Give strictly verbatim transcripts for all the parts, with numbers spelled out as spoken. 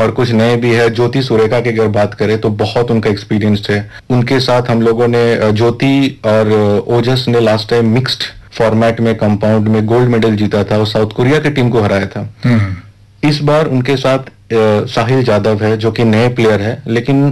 और कुछ नए भी है। ज्योति सुरेखा की अगर बात करें तो बहुत उनका एक्सपीरियंस है। उनके साथ हम लोगों ने अ, ज्योति और अ, ओजस ने लास्ट टाइम मिक्स्ड फॉर्मेट में कंपाउंड में गोल्ड मेडल जीता था और साउथ कोरिया की टीम को हराया था। हम्म। इस बार उनके साथ अ, साहिल जादव है जो कि नए प्लेयर है, लेकिन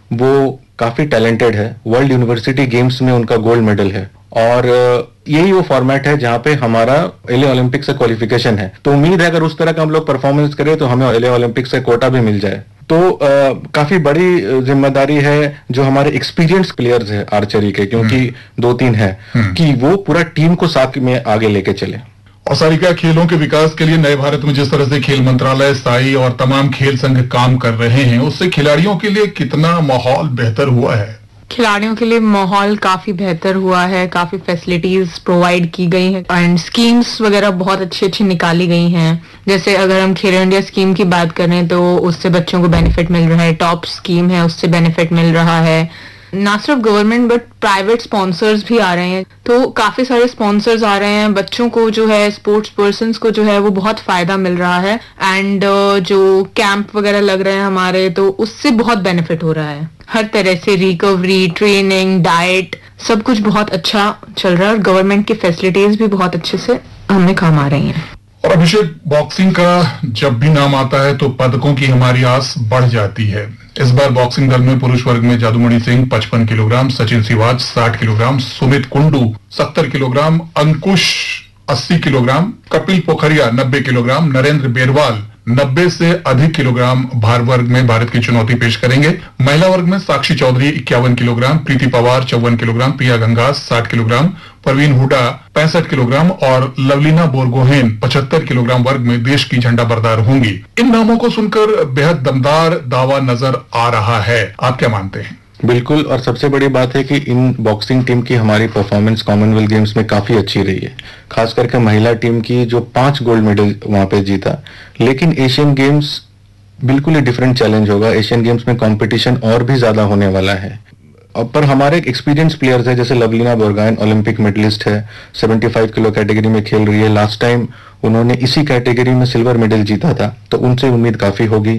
वो काफी टैलेंटेड है। वर्ल्ड यूनिवर्सिटी गेम्स में उनका गोल्ड मेडल है और अ, यही वो फॉर्मेट है जहां पे हमारा एलए ओलंपिक से क्वालिफिकेशन है। तो उम्मीद है अगर उस तरह का हम लोग परफॉर्मेंस करें तो हमें एलए ओलंपिक से कोटा भी मिल जाए। तो अ, काफी बड़ी अ, जिम्मेदारी है जो हमारे एक्सपीरियंस प्लेयर्स है आर्चरी के, क्योंकि दो तीन है, हम्म। कि वो पूरा टीम को साथ में आगे लेके चले। और सारिका, खेलों के विकास के लिए नए भारत में जिस तरह से खेल मंत्रालय, साई और तमाम खेल संघ काम कर रहे हैं, उससे खिलाड़ियों के लिए कितना माहौल बेहतर हुआ है? खिलाड़ियों के लिए माहौल काफी बेहतर हुआ है, काफी फैसिलिटीज प्रोवाइड की गई हैं एंड स्कीम्स वगैरह बहुत अच्छी अच्छी निकाली गई हैं। जैसे अगर हम खेलो इंडिया स्कीम की बात करें तो उससे बच्चों को बेनिफिट मिल रहा है, टॉप स्कीम है उससे बेनिफिट मिल रहा है। ना सिर्फ गवर्नमेंट बट प्राइवेट स्पॉन्सर्स भी आ रहे हैं, तो काफी सारे स्पॉन्सर्स आ रहे हैं। बच्चों को जो है, स्पोर्ट्स पर्सन्स को जो है वो बहुत फायदा मिल रहा है एंड जो कैंप वगैरह लग रहे हैं हमारे, तो उससे बहुत बेनिफिट हो रहा है। हर तरह से रिकवरी, ट्रेनिंग, डाइट, सब कुछ बहुत अच्छा चल रहा है और गवर्नमेंट की फैसिलिटीज भी बहुत अच्छे से हमें काम आ रही हैं। और अभिषेक, बॉक्सिंग का जब भी नाम आता है तो पदकों की हमारी आस बढ़ जाती है। इस बार बॉक्सिंग दल में पुरुष वर्ग में जादूमणि सिंह पचपन किलोग्राम, सचिन सिवाच साठ किलोग्राम, सुमित कुंडू सत्तर किलोग्राम, अंकुश अस्सी किलोग्राम, कपिल पोखरिया नब्बे किलोग्राम, नरेंद्र बेरवाल नब्बे से अधिक किलोग्राम भार वर्ग में भारत की चुनौती पेश करेंगे। महिला वर्ग में साक्षी चौधरी इक्यावन किलोग्राम, प्रीति पवार चौवन किलोग्राम, प्रिया गंगास साठ किलोग्राम, परवीन हुडा पैंसठ किलोग्राम और लवलीना बोरगोहेन पचहत्तर किलोग्राम वर्ग में देश की झंडा बरदार होंगी। इन नामों को सुनकर बेहद दमदार दावा नजर आ रहा है, आप क्या मानते हैं? बिल्कुल, और सबसे बड़ी बात है कि इन बॉक्सिंग टीम की हमारी परफॉर्मेंस कॉमनवेल्थ गेम्स में काफी अच्छी रही है, खास करके महिला टीम की जो पांच गोल्ड मेडल वहां पे जीता। लेकिन एशियन गेम्स बिल्कुल ही डिफरेंट चैलेंज होगा। एशियन गेम्स में कंपटीशन और भी ज्यादा होने वाला है। अब पर हमारे एक्सपीरियंस प्लेयर्स है, जैसे लवलीना बोरगोहेन ओलंपिक मेडलिस्ट है, पचहत्तर किलो कैटेगरी में खेल रही है। लास्ट टाइम उन्होंने इसी कैटेगरी में सिल्वर मेडल जीता था, तो उनसे उम्मीद काफी होगी।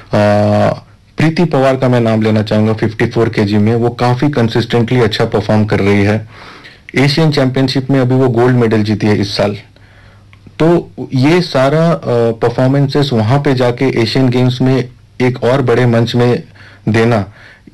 प्रीति पवार का मैं नाम लेना चाहूंगा, चौवन केजी में वो काफी कंसिस्टेंटली अच्छा परफॉर्म कर रही है। एशियन चैंपियनशिप में अभी वो गोल्ड मेडल जीती है इस साल। तो ये सारा परफॉर्मेंसेस वहां पे जाके एशियन गेम्स में एक और बड़े मंच में देना,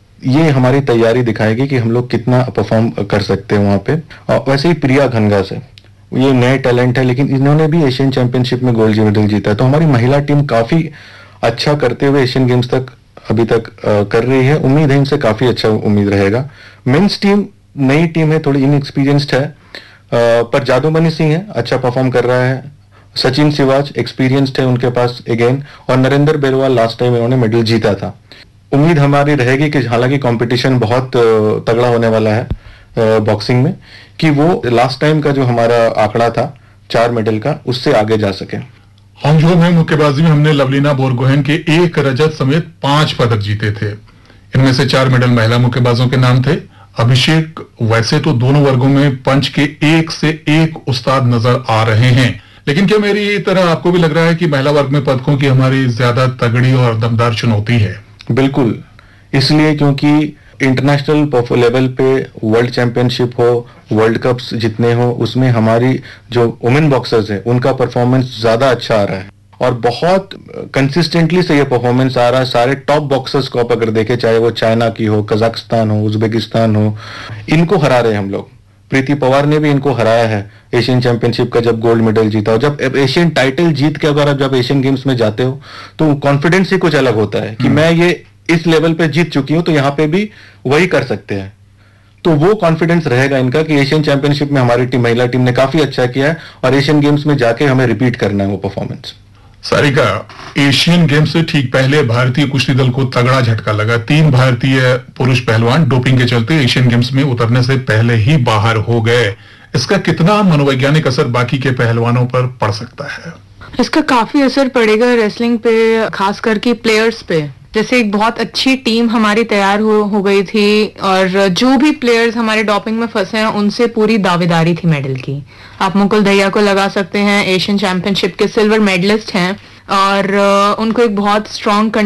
ये हमारी तैयारी दिखाएगी कि हम लोग कितना परफॉर्म कर सकते हैं वहां पे। और वैसे ही प्रिया घनघास है, ये नए टैलेंट है, लेकिन इन्होंने भी एशियन चैंपियनशिप में गोल्ड मेडल जीता है। तो हमारी महिला टीम काफी अच्छा करते हुए एशियन गेम्स तक अभी तक आ, कर रही है। उम्मीद है इनसे काफी अच्छा उम्मीद रहेगा। मेंस टीम नई टीम है, थोड़ी इनएक्सपीरियंस्ड है, आ, पर जादूमणि सिंह है, अच्छा परफॉर्म कर रहा है। सचिन सिवाच एक्सपीरियंस्ड है उनके पास अगेन, और नरेंद्र बेरवाल लास्ट टाइम इन्होंने मेडल जीता था। उम्मीद हमारी रहेगी कि हालांकि कंपटीशन बहुत तगड़ा होने वाला है बॉक्सिंग में, कि वो लास्ट टाइम का जो हमारा आंकड़ा था चार मेडल का, उससे आगे जा सके। हांगझो में मुक्केबाजी में हमने लवलीना बोरगोहेन के एक रजत समेत पांच पदक जीते थे। इनमें से चार मेडल महिला मुक्केबाजों के नाम थे। अभिषेक, वैसे तो दोनों वर्गों में पंच के एक से एक उस्ताद नजर आ रहे हैं, लेकिन क्या मेरी तरह आपको भी लग रहा है कि महिला वर्ग में पदकों की हमारी ज्यादा तगड़ी और दमदार चुनौती है? बिल्कुल, इसलिए क्योंकि इंटरनेशनल लेवल पे वर्ल्ड चैंपियनशिप हो, वर्ल्ड कप्स जितने हो, उसमें हमारी जो वुमेन बॉक्सर्स हैं उनका परफॉर्मेंस ज्यादा अच्छा आ रहा है और बहुत कंसिस्टेंटली से ये परफॉर्मेंस आ रहा है। सारे टॉप बॉक्सर्स को आप अगर देखें, चाहे वो चाइना की हो, कजाकिस्तान हो, उज्बेकिस्तान हो, इनको हरा रहे हैं हम लोग। प्रीति पवार ने भी इनको हराया है एशियन चैंपियनशिप का जब गोल्ड मेडल जीता। और जब एशियन टाइटल जीत के अगर आप जब एशियन गेम्स में जाते हो तो कॉन्फिडेंस ही कुछ अलग होता है कि मैं ये इस लेवल पे जीत चुकी हूं, तो यहाँ पे भी वही कर सकते हैं। तो वो कॉन्फिडेंस रहेगा इनका कि एशियन चैंपियनशिप में हमारी टीम, महिला टीम ने काफी अच्छा किया है और एशियन गेम्स में जाके हमें रिपीट करना है वो परफॉर्मेंस। सारिका, एशियन गेम्स से ठीक पहले भारतीय कुश्ती दल को तगड़ा झटका लगा। तीन भारतीय पुरुष पहलवान डोपिंग के चलते एशियन गेम्स में उतरने से पहले ही बाहर हो गए। इसका कितना मनोवैज्ञानिक असर बाकी के पहलवानों पर पड़ सकता है? इसका काफी असर पड़ेगा रेसलिंग पे, खास करके प्लेयर्स पे। जैसे एक बहुत अच्छी टीम हमारी तैयार हो, हो गई थी और जो भी प्लेयर्स हमारे डॉपिंग में फंसे हैं उनसे पूरी दावेदारी थी मेडल की। आप मुकुल दहिया को लगा सकते हैं, एशियन चैंपियनशिप के सिल्वर मेडलिस्ट हैं और उनको एक बहुत स्ट्रॉन्ग